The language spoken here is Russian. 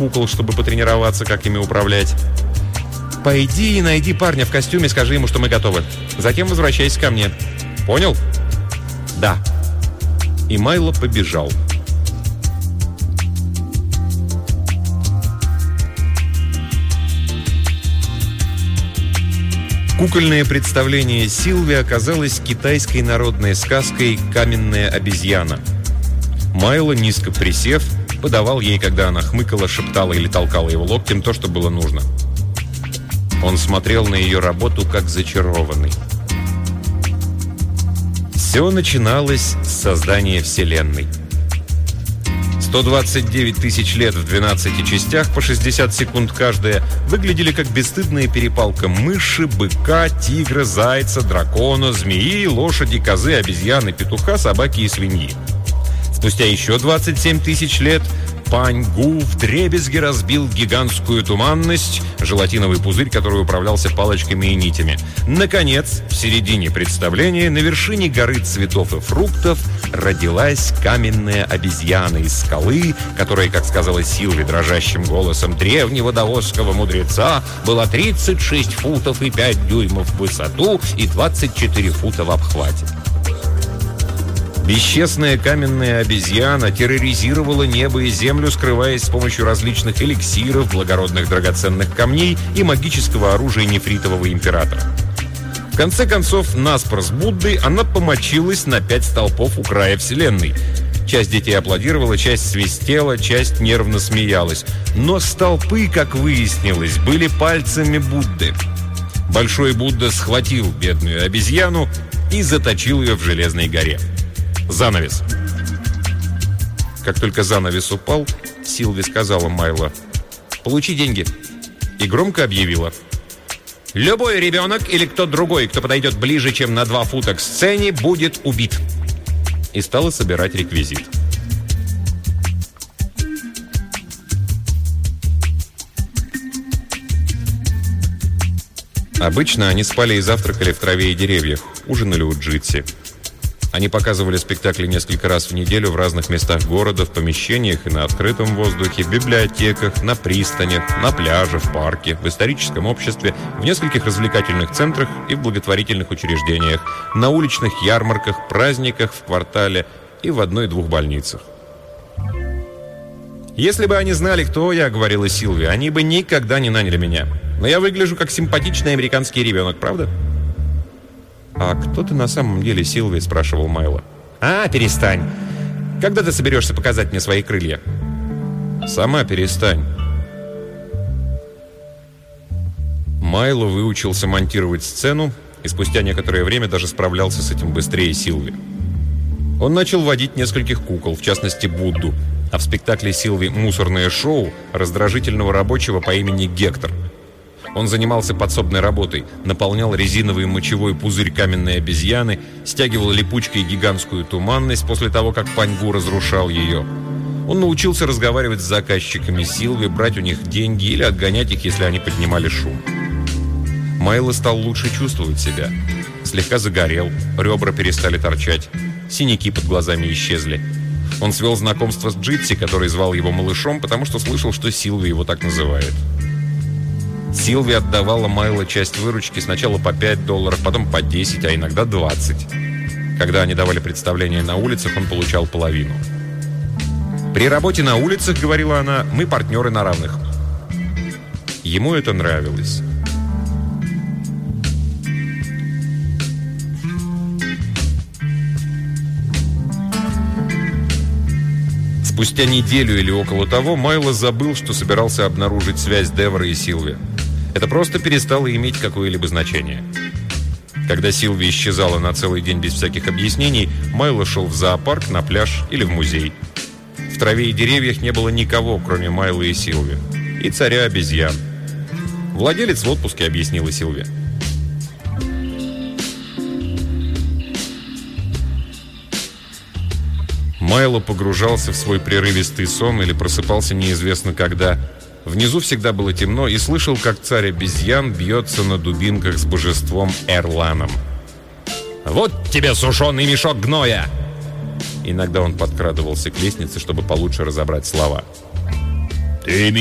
кукол, чтобы потренироваться, как ими управлять. Пойди и найди парня в костюме, скажи ему, что мы готовы. Затем возвращайся ко мне. Понял? Да. И Майло побежал. Кукольное представление Силви оказалось китайской народной сказкой «Каменная обезьяна». Майло, низко присев, подавал ей, когда она хмыкала, шептала или толкала его локтем, то, что было нужно. Он смотрел на ее работу, как зачарованный. Все начиналось с создания Вселенной. 129 тысяч лет в 12 частях, по 60 секунд каждая, выглядели как бесстыдная перепалка мыши, быка, тигра, зайца, дракона, змеи, лошади, козы, обезьяны, петуха, собаки и свиньи. Спустя еще 27 тысяч лет Пань Гу вдребезги разбил гигантскую туманность, желатиновый пузырь, который управлялся палочками и нитями. Наконец, в середине представления, на вершине горы цветов и фруктов, родилась каменная обезьяна из скалы, которая, как сказала Силви дрожащим голосом древнего даосского мудреца, была 36 футов и 5 дюймов в высоту и 24 фута в обхвате. Бесчестная каменная обезьяна терроризировала небо и землю, скрываясь с помощью различных эликсиров, благородных драгоценных камней и магического оружия нефритового императора. В конце концов, наспор с Буддой она помочилась на 5 столпов у края Вселенной. Часть детей аплодировала, часть свистела, часть нервно смеялась. Но столпы, как выяснилось, были пальцами Будды. Большой Будда схватил бедную обезьяну и заточил ее в Железной горе. Занавес. Как только занавес упал, Силви сказала Майло: «Получи деньги». И громко объявила: «Любой ребенок или кто другой, кто подойдет ближе, чем на 2 фута к сцене, будет убит». И стала собирать реквизит. Обычно они спали и завтракали в траве и деревьях, ужинали у Джитси. Они показывали спектакли несколько раз в неделю в разных местах города, в помещениях и на открытом воздухе, в библиотеках, на пристанях, на пляже, в парке, в историческом обществе, в нескольких развлекательных центрах и в благотворительных учреждениях, на уличных ярмарках, праздниках в квартале и в 1-2 больницах. «Если бы они знали, кто я, — говорила Силви, — они бы никогда не наняли меня. Но я выгляжу как симпатичный американский ребенок, правда?» «А кто ты на самом деле, Силви?» — спрашивал Майло. «А, перестань. Когда ты соберешься показать мне свои крылья?» «Сама перестань». Майло выучился монтировать сцену и спустя некоторое время даже справлялся с этим быстрее Силви. Он начал водить нескольких кукол, в частности Будду, а в спектакле Силви «Мусорное шоу» раздражительного рабочего по имени Гектор. Он занимался подсобной работой, наполнял резиновый мочевой пузырь каменной обезьяны, стягивал липучкой гигантскую туманность после того, как Пань Гу разрушал ее. Он научился разговаривать с заказчиками Силви, брать у них деньги или отгонять их, если они поднимали шум. Майло стал лучше чувствовать себя. Слегка загорел, ребра перестали торчать, синяки под глазами исчезли. Он свел знакомство с Джитси, который звал его малышом, потому что слышал, что Силви его так называет. Силви отдавала Майло часть выручки, сначала по $5, потом по 10, а иногда 20. Когда они давали представления на улицах, он получал половину. «При работе на улицах, — говорила она, — мы партнеры на равных». Ему это нравилось. Спустя неделю или около того Майло забыл, что собирался обнаружить связь Девора и Силви. Это просто перестало иметь какое-либо значение. Когда Силви исчезала на целый день без всяких объяснений, Майло шел в зоопарк, на пляж или в музей. В траве и деревьях не было никого, кроме Майло и Силви. И царя обезьян. «Владелец в отпуске», — объяснила Силви. Майло погружался в свой прерывистый сон или просыпался неизвестно когда. Внизу всегда было темно, и слышал, как царь обезьян бьется на дубинках с божеством Эрланом. «Вот тебе сушеный мешок гноя!» Иногда он подкрадывался к лестнице, чтобы получше разобрать слова. «Ты